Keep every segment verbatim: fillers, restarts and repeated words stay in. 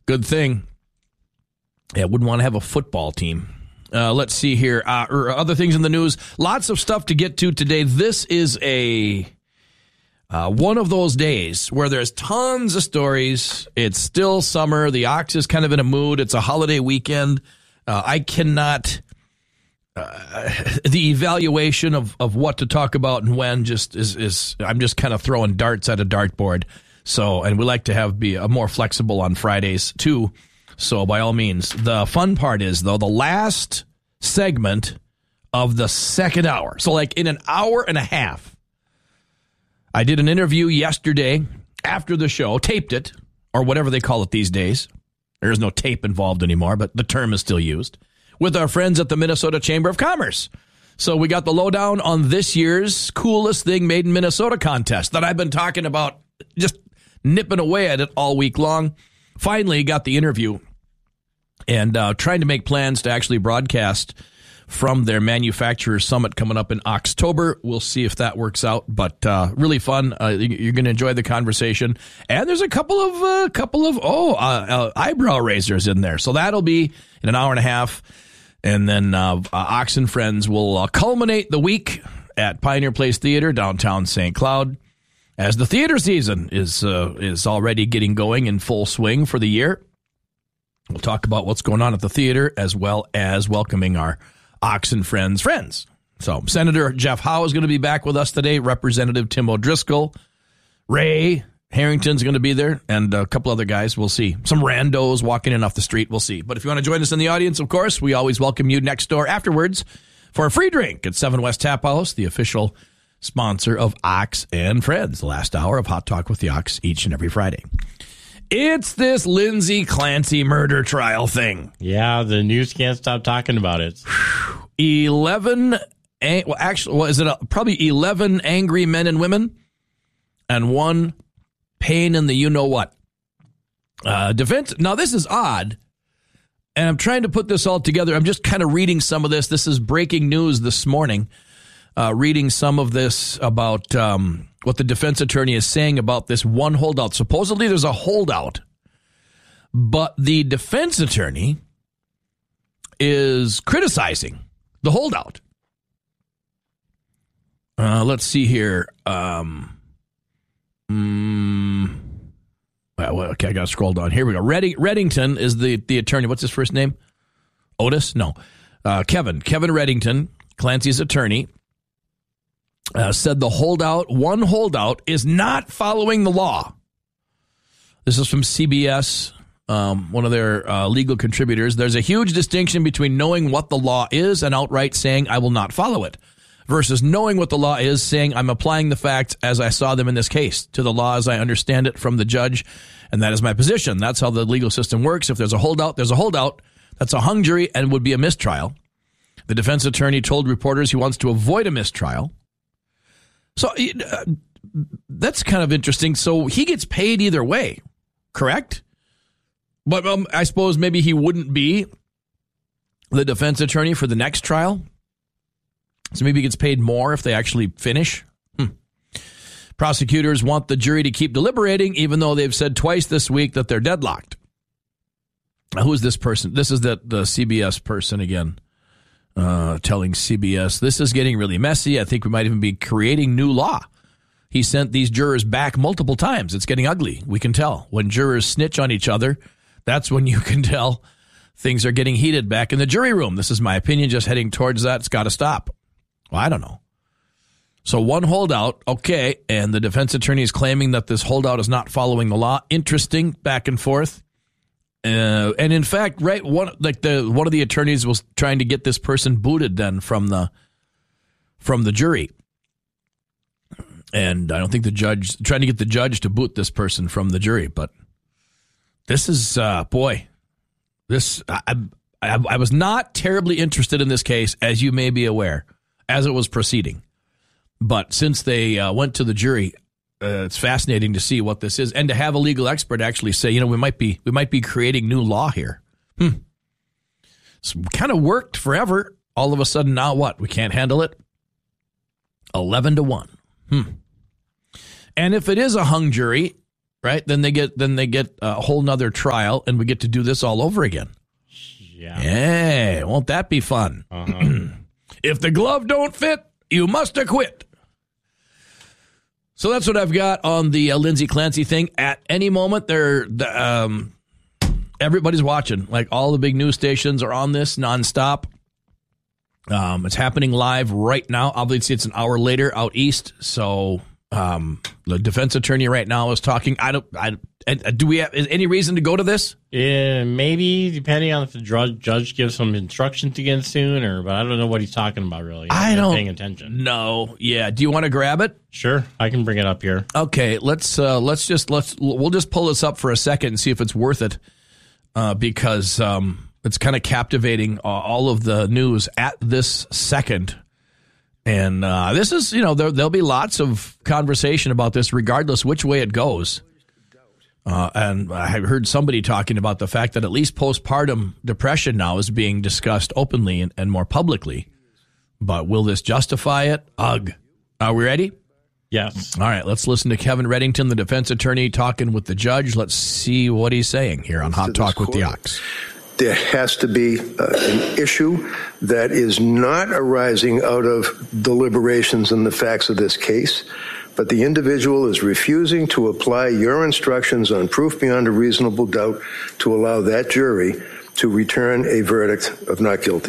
Good thing. Yeah, wouldn't want to have a football team. Uh, let's see here. Uh, or other things in the news. Lots of stuff to get to today. This is a uh, one of those days where there's tons of stories. It's still summer. The Ox is kind of in a mood. It's a holiday weekend. Uh, I cannot... Uh, the evaluation of, of what to talk about and when just is, is I'm just kind of throwing darts at a dartboard. So, and we like to have be a more flexible on Fridays too. So by all means, the fun part is though, the last segment of the second hour. So like in an hour and a half, I did an interview yesterday after the show, taped it or whatever they call it these days. There is no tape involved anymore, but the term is still used. With our friends at the Minnesota Chamber of Commerce. So we got the lowdown on this year's Coolest Thing Made in Minnesota contest that I've been talking about, just nipping away at it all week long. Finally got the interview and uh, trying to make plans to actually broadcast from their manufacturer summit coming up in October. We'll see if that works out, but uh, really fun. Uh, you're going to enjoy the conversation. And there's a couple of, uh, couple of oh, uh, uh, eyebrow raisers in there. So that'll be in an hour and a half. And then uh, uh, Ox and Friends will uh, culminate the week at Pioneer Place Theater, downtown Saint Cloud, as the theater season is uh, is already getting going in full swing for the year. We'll talk about what's going on at the theater as well as welcoming our Ox and Friends friends. So Senator Jeff Howe is going to be back with us today. Representative Tim O'Driscoll, Ray Harrington's going to be there, and a couple other guys. We'll see. Some randos walking in off the street. We'll see. But if you want to join us in the audience, of course, we always welcome you next door afterwards for a free drink at Seven West Tap House, the official sponsor of Ox and Friends, the last hour of Hot Talk with the Ox each and every Friday. It's this Lindsay Clancy murder trial thing. Yeah, the news can't stop talking about it. Eleven, well, actually, well, is it a, probably eleven angry men and women, and one pain in the you-know-what. Uh, defense. Now, this is odd, and I'm trying to put this all together. I'm just kind of reading some of this. This is breaking news this morning, uh, reading some of this about um, what the defense attorney is saying about this one holdout. Supposedly, there's a holdout, but the defense attorney is criticizing the holdout. Uh, let's see here. Um... Mm, well, okay, I got to scroll down. Here we go. Redding, Reddington is the, the attorney. What's his first name? Otis? No. Uh, Kevin. Kevin Reddington, Clancy's attorney, uh, said the holdout, one holdout, is not following the law. This is from C B S, um, one of their uh, legal contributors. There's a huge distinction between knowing what the law is and outright saying, I will not follow it, versus knowing what the law is, saying I'm applying the facts as I saw them in this case to the law as I understand it from the judge, and that is my position. That's how the legal system works. If there's a holdout, there's a holdout. That's a hung jury and would be a mistrial. The defense attorney told reporters he wants to avoid a mistrial. So uh, that's kind of interesting. So he gets paid either way, correct? But um, I suppose maybe he wouldn't be the defense attorney for the next trial. So maybe he gets paid more if they actually finish. Hmm. Prosecutors want the jury to keep deliberating, even though they've said twice this week that they're deadlocked. Now, who is this person? This is the, the C B S person again, uh, telling C B S, this is getting really messy. I think we might even be creating new law. He sent these jurors back multiple times. It's getting ugly. We can tell. When jurors snitch on each other, that's when you can tell things are getting heated back in the jury room. This is my opinion, just heading towards that. It's got to stop. Well, I don't know. So one holdout, okay, and the defense attorney is claiming that this holdout is not following the law. Interesting, back and forth. Uh, and in fact, right, one like the one of the attorneys was trying to get this person booted then from the from the jury. And I don't think the judge trying to get the judge to boot this person from the jury, but this is uh, boy, this I, I I was not terribly interested in this case, as you may be aware, as it was proceeding. But since they uh, went to the jury, uh, it's fascinating to see what this is, and to have a legal expert actually say, you know, we might be we might be creating new law here. Hmm. So kind of worked forever. All of a sudden, now what? We can't handle it. Eleven to one. Hmm. And if it is a hung jury, right? Then they get then they get a whole nother trial, and we get to do this all over again. Yeah. Yeah, won't that be fun? Uh-huh. If the glove don't fit, you must acquit. So that's what I've got on the uh, Lindsay Clancy thing. At any moment, they're the, um, everybody's watching. Like all the big news stations are on this nonstop. Um, it's happening live right now. Obviously, it's an hour later out east. So um, the defense attorney right now is talking. I don't. I do we have is any reason to go to this? Yeah, maybe depending on if the judge judge gives some instructions again soon, or but I don't know what he's talking about really. I'm I don't paying attention. No. Yeah. Do you want to grab it? Sure, I can bring it up here. Okay. Let's uh, let's just let's we'll just pull this up for a second and see if it's worth it, uh, because um, it's kind of captivating uh, all of the news at this second. And uh, this is, you know, there, there'll be lots of conversation about this, regardless which way it goes. Uh, and I heard somebody talking about the fact that at least postpartum depression now is being discussed openly and, and more publicly. But will this justify it? Ugh. Are we ready? Yes. All right, let's listen to Kevin Reddington, the defense attorney, talking with the judge. Let's see what he's saying here on Hot Talk with the Ox. There has to be uh, an issue that is not arising out of deliberations and the facts of this case, but the individual is refusing to apply your instructions on proof beyond a reasonable doubt to allow that jury to return a verdict of not guilty.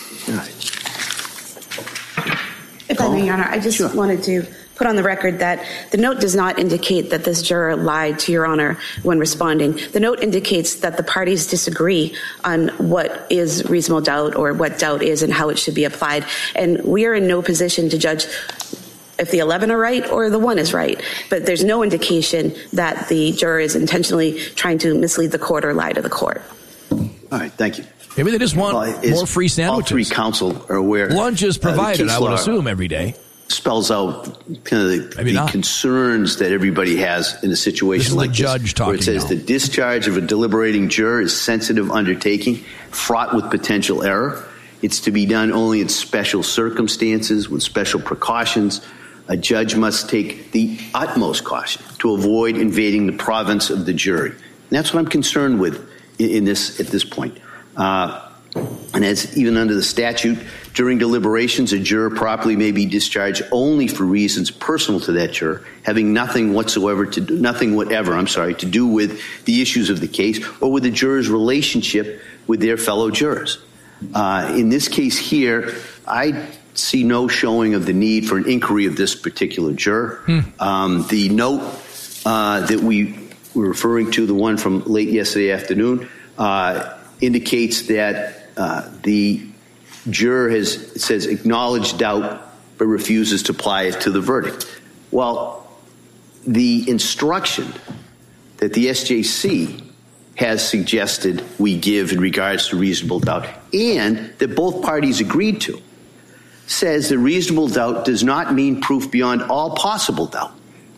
If I may, Your Honor, I just sure. wanted to put on the record that the note does not indicate that this juror lied to Your Honor when responding. The note indicates that the parties disagree on what is reasonable doubt or what doubt is and how it should be applied. And we are in no position to judge if the eleven are right or the one is right. But there's no indication that the juror is intentionally trying to mislead the court or lie to the court. All right, thank you. Maybe they just want well, more free sandwiches. All three counsel are aware. Lunch is provided, uh, I would assume, every day. Spells out kind of the, the concerns that everybody has in a situation like this, where it says now. The discharge of a deliberating juror is sensitive undertaking, fraught with potential error. It's to be done only in special circumstances with special precautions. A judge must take the utmost caution to avoid invading the province of the jury. And that's what I'm concerned with in, in this at this point. Uh, and as even under the statute, during deliberations, a juror properly may be discharged only for reasons personal to that juror, having nothing whatsoever to do, nothing whatever, I'm sorry, to do with the issues of the case or with the juror's relationship with their fellow jurors. Uh, in this case here, I see no showing of the need for an inquiry of this particular juror. Hmm. Um, the note uh, that we were referring to, the one from late yesterday afternoon, uh, indicates that uh, the juror has it says acknowledged doubt but refuses to apply it to the verdict. Well, the instruction that the S J C has suggested we give in regards to reasonable doubt, and that both parties agreed to, says that reasonable doubt does not mean proof beyond all possible doubt.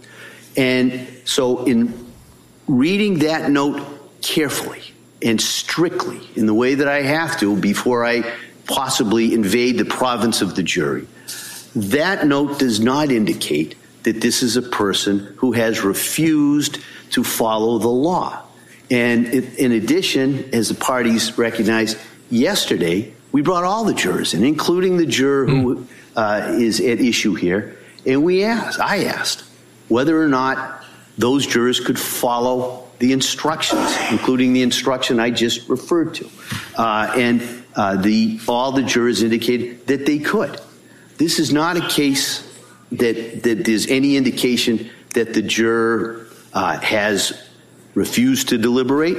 And so in reading that note carefully and strictly in the way that I have to before I possibly invade the province of the jury, that note does not indicate that this is a person who has refused to follow the law. And in addition, as the parties recognized yesterday, we brought all the jurors in, including the juror who uh, is at issue here. And we asked, I asked, whether or not those jurors could follow the instructions, including the instruction I just referred to. Uh, and uh, the all the jurors indicated that they could. This is not a case that, that there's any indication that the juror uh, has refused to deliberate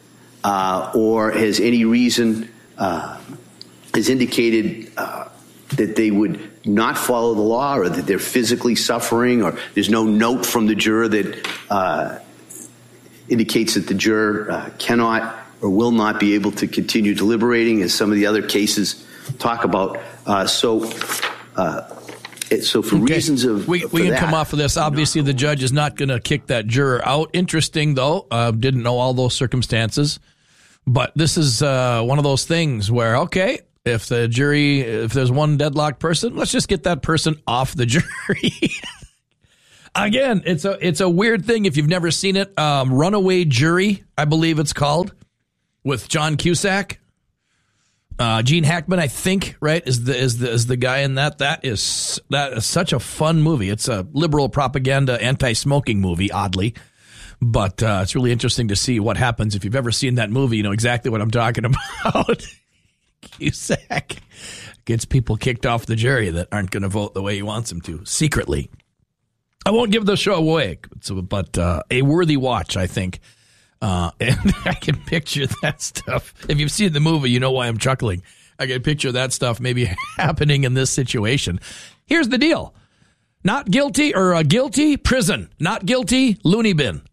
uh, or has any reason uh, has indicated uh, that they would not follow the law or that they're physically suffering, or there's no note from the juror that uh, indicates that the juror uh, cannot or will not be able to continue deliberating, as some of the other cases talk about. Uh, so, uh, so for okay. reasons of we, we can that, come off of this. Obviously, the judge is not going to kick that juror out. Interesting, though. Uh, didn't know all those circumstances, but this is uh, one of those things where okay. If the jury, if there's one deadlocked person, let's just get that person off the jury. Again, it's a it's a weird thing if you've never seen it. Um, Runaway Jury, I believe it's called, with John Cusack. Uh, Gene Hackman, I think, right, is the is the is the guy in that. That is that is such a fun movie. It's a liberal propaganda, anti-smoking movie, oddly, but uh, it's really interesting to see what happens. If you've ever seen that movie, you know exactly what I'm talking about. Cusack gets people kicked off the jury that aren't going to vote the way he wants them to, secretly. I won't give the show away, but uh, a worthy watch, I think. Uh, and I can picture that stuff. If you've seen the movie, you know why I'm chuckling. I can picture that stuff maybe happening in this situation. Here's the deal. Not guilty or uh, guilty, prison. Not guilty, loony bin.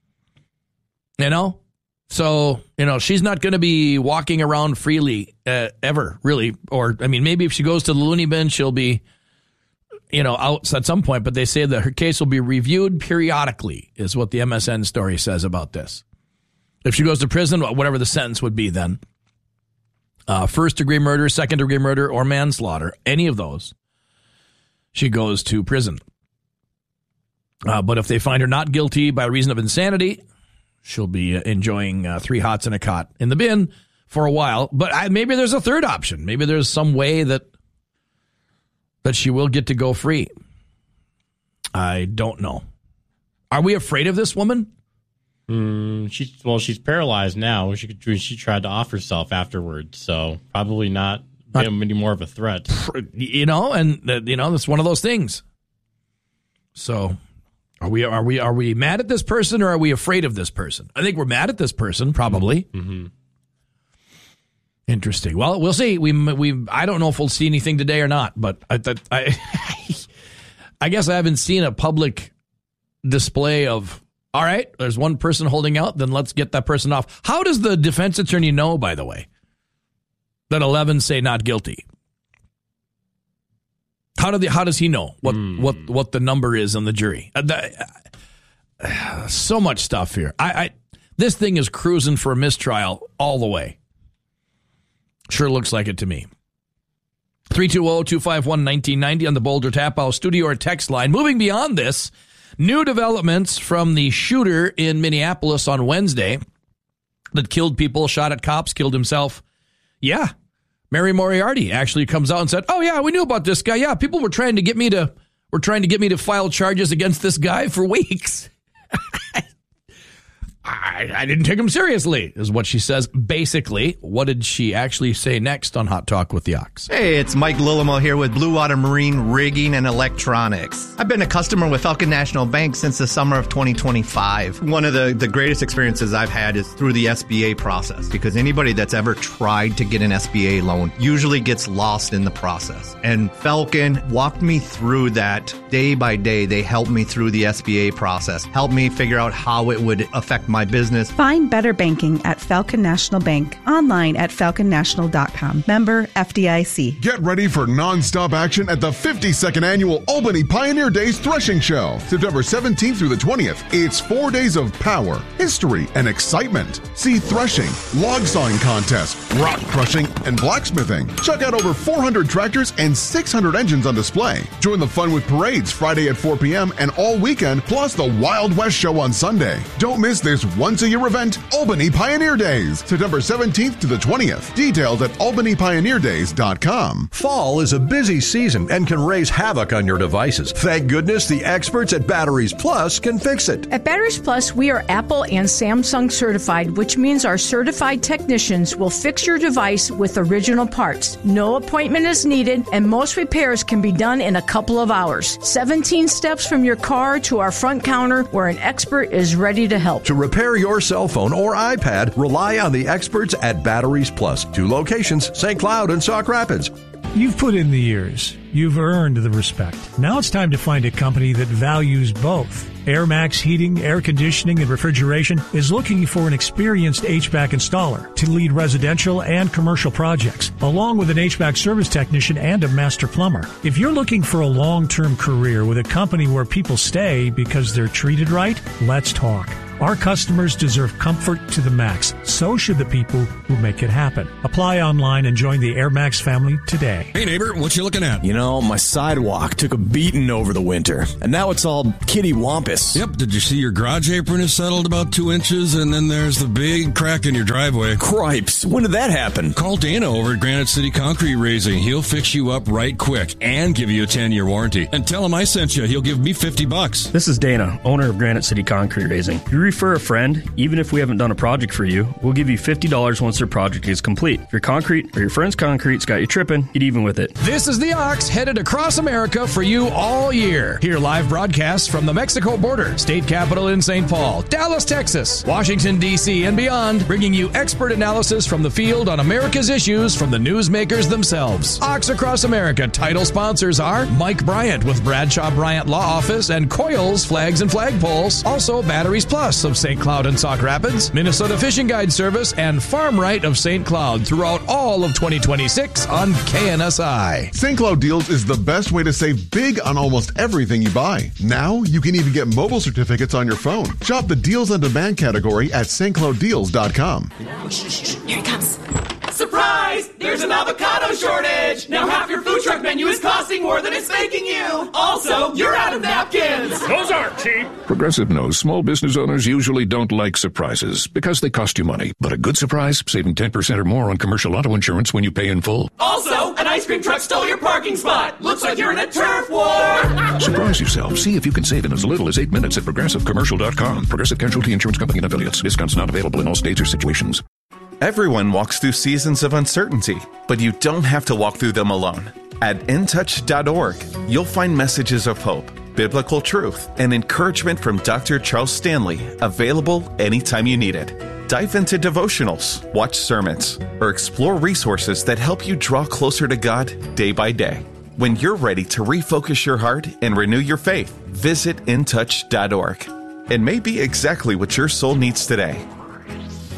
You know? So, you know, she's not going to be walking around freely uh, ever, really. Or, I mean, maybe if she goes to the loony bin, she'll be, you know, out at some point. But they say that her case will be reviewed periodically, is what the M S N story says about this. If she goes to prison, whatever the sentence would be then, uh, first-degree murder, second-degree murder, or manslaughter, any of those, she goes to prison. Uh, but if they find her not guilty by reason of insanity, she'll be uh, enjoying uh, three hots and a cot in the bin for a while. But I, maybe there's a third option. Maybe there's some way that that she will get to go free. I don't know. Are we afraid of this woman? Mm, she well, she's paralyzed now. She she tried to off herself afterwards, so probably not, not any more of a threat. You know, and uh, you know that's one of those things. So, are we are we are we mad at this person or are we afraid of this person? I think we're mad at this person, probably. Mm-hmm. Interesting. Well, we'll see. We we I don't know if we'll see anything today or not, but I I I guess I haven't seen a public display of. All right, there's one person holding out, then let's get that person off. How does the defense attorney know, by the way, that eleven say not guilty? How do they, how does he know what, mm. what, what the number is on the jury? Uh, the, uh, so much stuff here. I, I This thing is cruising for a mistrial all the way. Sure looks like it to me. three two zero, two five one, one nine nine zero on the Boulder Tap House studio or text line. Moving beyond this, new developments from the shooter in Minneapolis on Wednesday that killed people, shot at cops, killed himself. Yeah, Mary Moriarty actually comes out and said, "Oh yeah, we knew about this guy. Yeah, people were trying to get me to were trying to get me to file charges against this guy for weeks." I, I didn't take him seriously, is what she says. Basically, what did she actually say next on Hot Talk with the Ox? Hey, it's Mike Lillimo here with Blue Water Marine Rigging and Electronics. I've been a customer with Falcon National Bank since the summer of twenty twenty-five. One of the, the greatest experiences I've had is through the S B A process, because anybody that's ever tried to get an S B A loan usually gets lost in the process. And Falcon walked me through that day by day. They helped me through the S B A process, helped me figure out how it would affect my business. Find better banking at Falcon National Bank. Online at falcon national dot com. Member F D I C. Get ready for non-stop action at the fifty-second Annual Albany Pioneer Days Threshing Show. September seventeenth through the twentieth. It's four days of power, history, and excitement. See threshing, log sawing contests, rock crushing, and blacksmithing. Check out over four hundred tractors and six hundred engines on display. Join the fun with parades Friday at four p.m. and all weekend, plus the Wild West Show on Sunday. Don't miss this once-a-year event, Albany Pioneer Days, September seventeenth to the twentieth. Details at albany pioneer days dot com. Fall is a busy season and can raise havoc on your devices. Thank goodness the experts at Batteries Plus can fix it. At Batteries Plus, we are Apple and Samsung certified, which means our certified technicians will fix your device with original parts. No appointment is needed, and most repairs can be done in a couple of hours. seventeen steps from your car to our front counter, where an expert is ready to help. To repair your cell phone or iPad, rely on the experts at Batteries Plus. Two locations, Saint Cloud and Sauk Rapids. You've put in the years. You've earned the respect. Now it's time to find a company that values both. AirMax Heating, Air Conditioning, and Refrigeration is looking for an experienced H V A C installer to lead residential and commercial projects, along with an H V A C service technician and a master plumber. If you're looking for a long-term career with a company where people stay because they're treated right, let's talk. Our customers deserve comfort to the max. So should the people who make it happen. Apply online and join the Air Max family today. Hey neighbor, what you looking at? You know, my sidewalk took a beating over the winter, and now it's all kitty wampus. Yep, did you see your garage apron is settled about two inches, and then there's the big crack in your driveway? Cripes, when did that happen? Call Dana over at Granite City Concrete Raising. He'll fix you up right quick and give you a ten-year warranty. And tell him I sent you. He'll give me fifty bucks. This is Dana, owner of Granite City Concrete Raising. If you refer a friend, even if we haven't done a project for you, we'll give you fifty dollars once their project is complete. If your concrete or your friend's concrete's got you tripping, get even with it. This is the Ox headed across America for you all year. Hear live broadcasts from the Mexico border, state capital in Saint Paul, Dallas, Texas, Washington, D C, and beyond, bringing you expert analysis from the field on America's issues from the newsmakers themselves. Ox Across America title sponsors are Mike Bryant with Bradshaw Bryant Law Office and Coils Flags and Flagpoles. Also Batteries Plus of Saint Cloud and Sauk Rapids, Minnesota Fishing Guide Service, and Farm Right of Saint Cloud throughout all of twenty twenty-six on K N S I. Saint Cloud Deals is the best way to save big on almost everything you buy. Now you can even get mobile certificates on your phone. Shop the Deals on Demand category at S T Cloud Deals dot com. Here it comes. Surprise! There's an avocado shortage! Now half your food truck menu is costing more than it's making you! Also, you're out of napkins! Those aren't cheap! Progressive knows small business owners usually don't like surprises because they cost you money. But a good surprise, saving ten percent or more on commercial auto insurance when you pay in full. Also, an ice cream truck stole your parking spot! Looks like you're in a turf war! Surprise yourself. See if you can save in as little as eight minutes at progressive commercial dot com. Progressive Casualty Insurance Company and Affiliates. Discounts not available in all states or situations. Everyone walks through seasons of uncertainty, but you don't have to walk through them alone. At in touch dot org, you'll find messages of hope, biblical truth, and encouragement from Doctor Charles Stanley, available anytime you need it. Dive into devotionals, watch sermons, or explore resources that help you draw closer to God day by day. When you're ready to refocus your heart and renew your faith, visit in touch dot org. It may be exactly what your soul needs today.